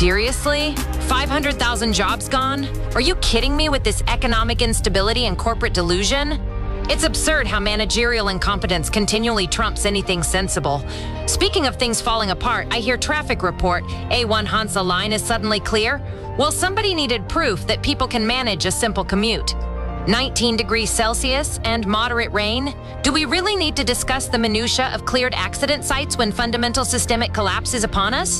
Seriously? 500,000 jobs gone? Are you kidding me with this economic instability and corporate delusion? It's absurd how managerial incompetence continually trumps anything sensible. Speaking of things falling apart, I hear traffic report A1 Hansa line is suddenly clear. Well, somebody needed proof that people can manage a simple commute. 19 degrees Celsius and moderate rain? Do we really need to discuss the minutia of cleared accident sites when fundamental systemic collapse is upon us?